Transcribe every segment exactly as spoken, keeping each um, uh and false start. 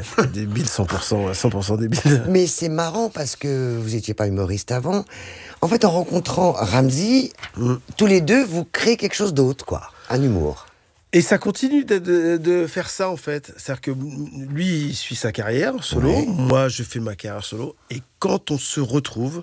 débile, cent pour cent, cent pour cent débile. Mais c'est marrant parce que vous n'étiez pas humoriste avant. En fait, en rencontrant Ramzy, mm. tous les deux, vous créez quelque chose d'autre, quoi. Un humour. Et ça continue de, de, de faire ça, en fait. C'est-à-dire que lui, il suit sa carrière solo. Ouais. Moi, je fais ma carrière solo. Et quand on se retrouve,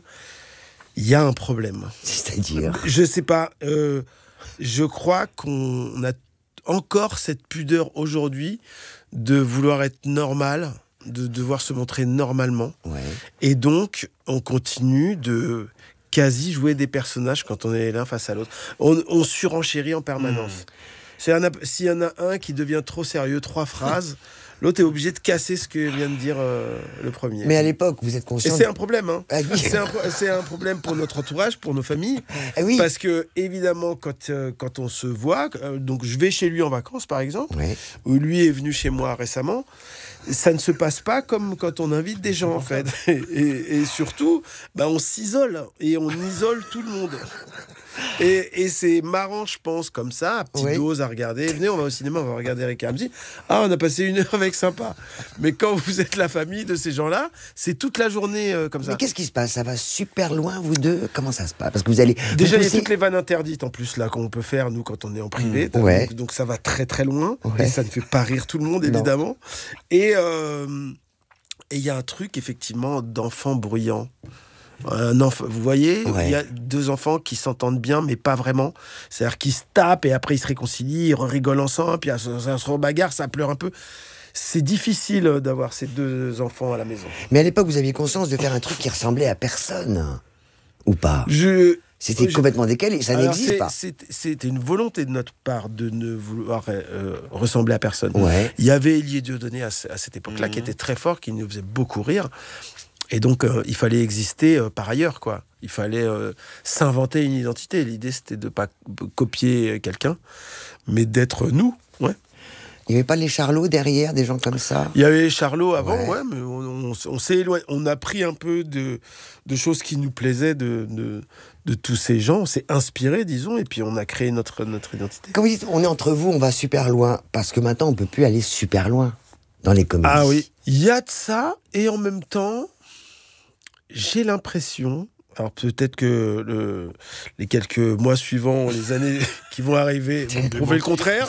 il y a un problème. C'est-à-dire ? Je sais pas. Euh, je crois qu'on a encore cette pudeur aujourd'hui de vouloir être normal, de devoir se montrer normalement. Ouais. Et donc, on continue de quasi jouer des personnages quand on est l'un face à l'autre. On, on surenchérit en permanence. Mmh. C'est un, s'il y en a un qui devient trop sérieux, trois phrases, l'autre est obligé de casser ce que vient de dire euh, le premier. Mais à l'époque, vous êtes conscient... Et c'est un problème, hein. Ah oui. c'est, un, c'est un problème pour notre entourage, pour nos familles. Ah oui. Parce que, évidemment, quand, euh, quand on se voit, euh, donc je vais chez lui en vacances, par exemple, oui. ou lui est venu chez moi récemment, ça ne se passe pas comme quand on invite des gens, en fait. Et, et, et surtout, bah, on s'isole, et on isole tout le monde. Et, et c'est marrant, je pense, comme ça, à petite oui. dose à regarder. Venez, on va au cinéma, on va regarder Eric et Ramzy. Ah, on a passé une heure avec sympa. Mais quand vous êtes la famille de ces gens-là, c'est toute la journée euh, comme ça. Mais qu'est-ce qui se passe ? Ça va super loin, vous deux ? Comment ça se passe ? Parce que vous allez... Déjà, il vous y a toutes les vannes interdites, en plus, là, qu'on peut faire, nous, quand on est en privé. Mmh, ouais. donc, donc, ça va très, très loin. Ouais. Et ça ne fait pas rire tout le monde, évidemment. Non. Et euh, il y a un truc, effectivement, d'enfant bruyant. Un enfant, vous voyez, il ouais. y a deux enfants qui s'entendent bien, mais pas vraiment. C'est-à-dire qu'ils se tapent et après ils se réconcilient, ils rigolent ensemble, puis ça, ça se rebagarre, ça pleure un peu. C'est difficile d'avoir ces deux enfants à la maison. Mais à l'époque, vous aviez conscience de faire un truc qui ressemblait à personne, ou pas ? Je... C'était je... complètement décalé, ça Alors n'existe c'est, pas. C'est, c'était une volonté de notre part de ne vouloir euh, ressembler à personne. Ouais. Il y avait Élie Dieudonné à, à cette époque-là mmh. qui était très fort, qui nous faisait beaucoup rire. Et donc, euh, il fallait exister euh, par ailleurs, quoi. Il fallait euh, s'inventer une identité. L'idée, c'était de ne pas copier quelqu'un, mais d'être nous, ouais. Il n'y avait pas les Charlots derrière, des gens comme ça ? Il y avait les Charlots avant, ouais, ouais mais on, on, on s'est éloigné. On a pris un peu de, de choses qui nous plaisaient de, de, de tous ces gens. On s'est inspiré, disons, et puis on a créé notre, notre identité. Quand vous dites, on est entre vous, on va super loin, parce que maintenant, on ne peut plus aller super loin dans les comédies. Ah oui, il y a de ça, et en même temps... J'ai l'impression, alors peut-être que le, les quelques mois suivants, les années qui vont arriver vont prouver le contraire,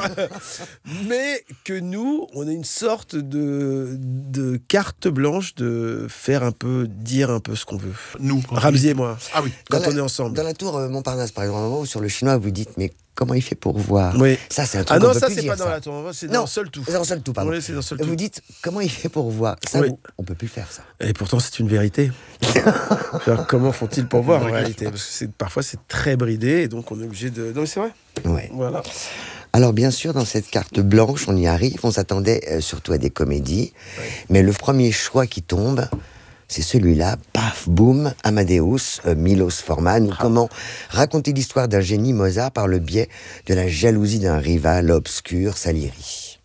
mais que nous, on a une sorte de, de carte blanche de faire un peu, dire un peu ce qu'on veut. Nous, Ramzy et moi, ah oui. quand dans on la, est ensemble. Dans la tour euh, Montparnasse, par exemple, un moment où sur le chinois, vous dites, mais comment il fait pour voir ? Oui. Ça, c'est un truc Ah non, qu'on peut ça, plus c'est dire, pas dans ça. la tour, c'est non, dans Seul Tout. C'est dans Seul Tout, pardon. Oui, c'est dans Seul Tout. Vous dites, comment il fait pour voir ? Ça, oui. vous, on peut plus le faire, ça. Et pourtant, c'est une vérité. Genre, comment font-ils pour voir, en réalité ? Parce que c'est, parfois, c'est très bridé, et donc on est obligé de... Non, mais c'est vrai. Ouais. Voilà. Alors, bien sûr, dans cette carte blanche, on y arrive, on s'attendait euh, surtout à des comédies, ouais. mais le premier choix qui tombe, c'est celui-là, paf, boum, Amadeus, euh, Milos Forman, ou ah. comment raconter l'histoire d'un génie Mozart par le biais de la jalousie d'un rival obscur, Salieri.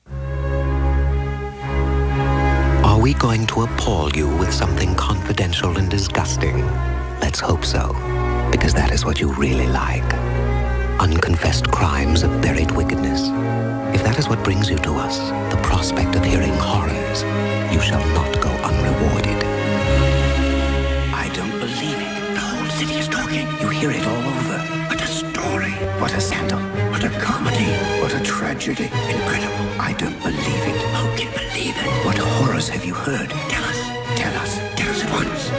Are we going to appall you with something confidential and disgusting? Let's hope so, because that is what you really like. Unconfessed crimes of buried wickedness. If that is what brings you to us, the prospect of hearing horrors, you shall not go unrewarded. I don't believe it. The whole city is talking. You hear it all over. What a story. What a scandal. What a comedy. What a tragedy. Incredible. I don't believe it. Who can believe it? What horrors have you heard? Tell us. Tell us. Tell us at once.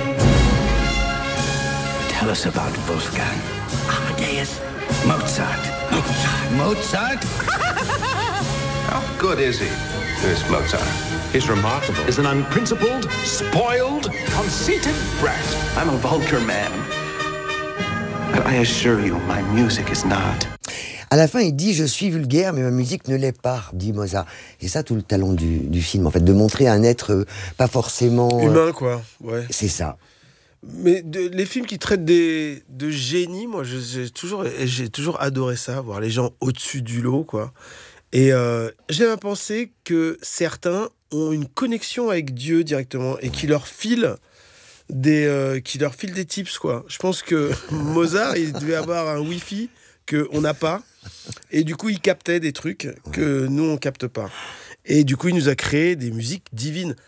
Tell us about Wolfgang. Amadeus. Mozart. Mozart. Mozart? How good is he, this Mozart? He's remarkable. He's an unprincipled, spoiled, conceited brat. I'm a vulgar man. But I assure you, my music is not. À la fin, il dit « Je suis vulgaire, mais ma musique ne l'est pas », dit Mozart. C'est ça tout le talent du, du film, en fait, de montrer un être euh, pas forcément... Humain, euh, quoi, ouais. C'est ça. Mais de, les films qui traitent des, de génie, moi, je, j'ai, toujours, j'ai toujours adoré ça, voir les gens au-dessus du lot, quoi. Et euh, j'aime à penser que certains ont une connexion avec Dieu directement et qui leur file des, euh, qui leur file des tips, quoi. Je pense que Mozart, il devait avoir un Wi-Fi qu'on n'a pas. Et du coup, il captait des trucs que nous, on capte pas. Et du coup, il nous a créé des musiques divines.